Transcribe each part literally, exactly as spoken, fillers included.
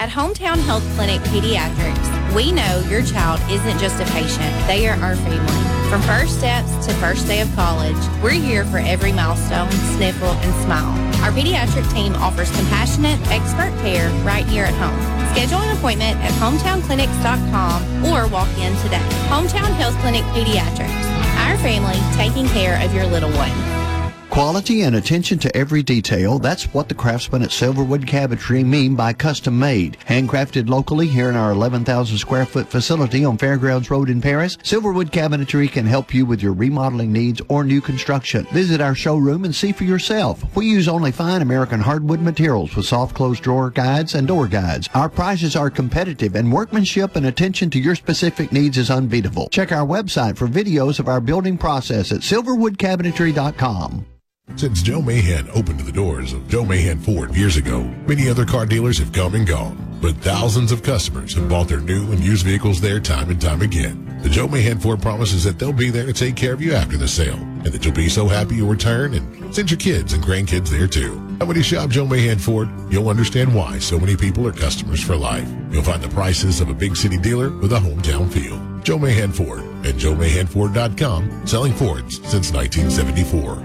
At Hometown Health Clinic Pediatrics, we know your child isn't just a patient, they are our family. From first steps to first day of college, we're here for every milestone, sniffle, and smile. Our pediatric team offers compassionate, expert care right here at home. Schedule an appointment at hometown clinics dot com or walk in today. Hometown Health Clinic Pediatrics, our family taking care of your little one. Quality and attention to every detail, that's what the craftsmen at Silverwood Cabinetry mean by custom made. Handcrafted locally here in our eleven thousand square foot facility on Fairgrounds Road in Paris, Silverwood Cabinetry can help you with your remodeling needs or new construction. Visit our showroom and see for yourself. We use only fine American hardwood materials with soft closed drawer guides and door guides. Our prices are competitive and workmanship and attention to your specific needs is unbeatable. Check our website for videos of our building process at silverwood cabinetry dot com. Since Joe Mahan opened the doors of Joe Mahan Ford years ago, many other car dealers have come and gone, but thousands of customers have bought their new and used vehicles there time and time again. The Joe Mahan Ford promises that they'll be there to take care of you after the sale, and that you'll be so happy you'll return and send your kids and grandkids there too. And when you shop Joe Mahan Ford, you'll understand why so many people are customers for life. You'll find the prices of a big city dealer with a hometown feel. Joe Mahan Ford at joe mahan ford dot com, selling Fords since nineteen seventy-four.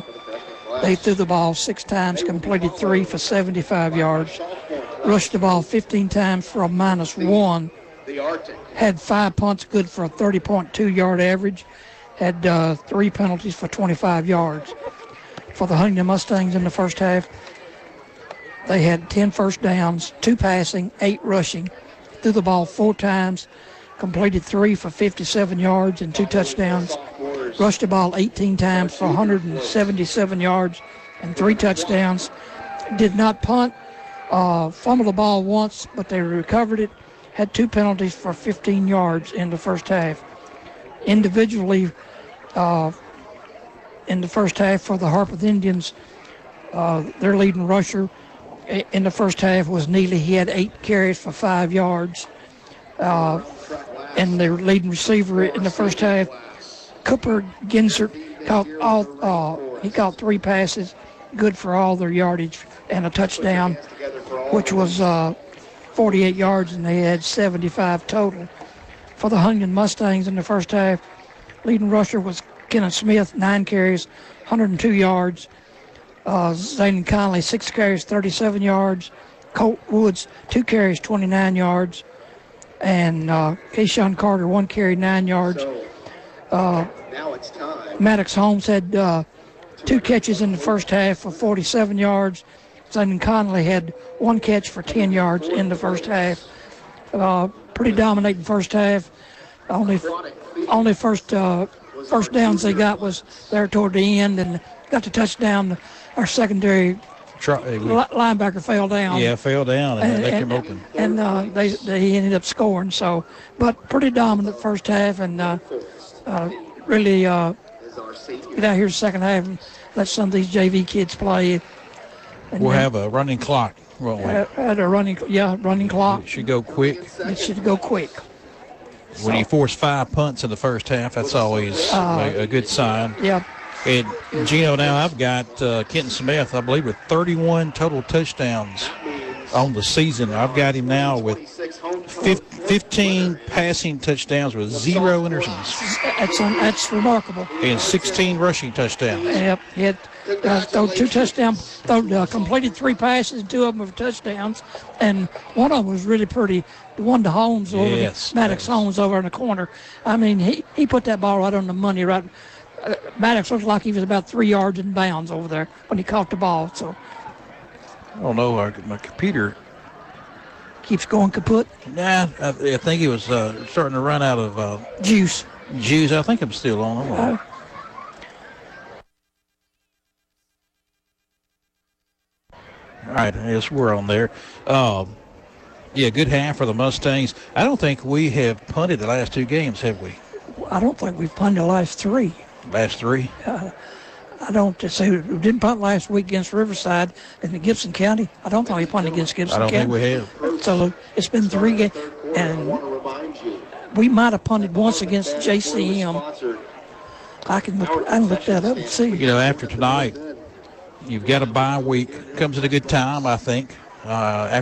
They threw the ball six times, completed three for seventy-five yards, rushed the ball fifteen times for a minus one, had five punts good for a thirty point two yard average, had uh, three penalties for twenty-five yards. For the Huntington Mustangs in the first half, they had ten first downs, two passing, eight rushing, threw the ball four times, completed three for fifty-seven yards and two touchdowns, rushed the ball eighteen times for one hundred seventy-seven yards and three touchdowns, did not punt, uh, fumbled the ball once, but they recovered it, had two penalties for fifteen yards in the first half. Individually, uh, in the first half for the Harpeth Indians, uh, their leading rusher in the first half was Neely. He had eight carries for five yards. Uh, and their leading receiver in the first half, Cooper Ginsert, caught all. Uh, he caught three passes, good for all their yardage and a touchdown, which was uh, forty-eight yards, and they had seventy-five total. For the Huntington Mustangs in the first half, leading rusher was Kenneth Smith, nine carries, one hundred two yards. Uh, Zayden Conley, six carries, thirty-seven yards. Colt Woods, two carries, twenty-nine yards. And uh, Kayshawn Carter, one carry, nine yards. Uh, Maddox Holmes had uh, two catches in the first half for forty-seven yards. Zayden Conley had one catch for ten yards in the first half. Uh, pretty dominating first half. Only, only first uh, first downs they got was there toward the end, and got the touchdown. Our secondary Try, li- linebacker fell down. Yeah, fell down, and, and they and, came open. And uh, they, they he ended up scoring. So, but pretty dominant first half, and uh, uh, really uh, get out here second half and let some of these J V kids play. And we'll then, have a running clock, won't we? Had, had a running, yeah, running clock. It should go quick. It should go quick. When so, you force five punts in the first half, that's always uh, a, a good sign. Yeah. And, Gino, now I've got uh, Kenton Smith, I believe, with thirty-one total touchdowns on the season. I've got him now with fifteen passing touchdowns with zero interceptions. That's, um, that's remarkable. And sixteen rushing touchdowns. Yep, he had uh, throw two touchdowns, throw, uh, completed three passes, two of them were touchdowns, and one of them was really pretty. The one to Holmes over, yes, the, Maddox Holmes over in the corner. I mean, he, he put that ball right on the money, right. Uh, Maddox looked like he was about three yards in bounds over there when he caught the ball. So I don't know. Our, my computer keeps going kaput. Nah, I, I think he was uh, starting to run out of uh, juice. Juice. I think I'm still on. Uh, All right, yes, we're on there. Um, yeah, good half for the Mustangs. I don't think we have punted the last two games, have we? I don't think we've punted the last three. Last three? Uh, I don't say we didn't punt last week against Riverside in the Gibson County. I don't think we punted against Gibson County. I don't County. think we have. So it's been three games, and we might have punted once against J C M. I can look, I can look that up and see. You know, after tonight, you've got a bye week. Comes at a good time, I think. Uh,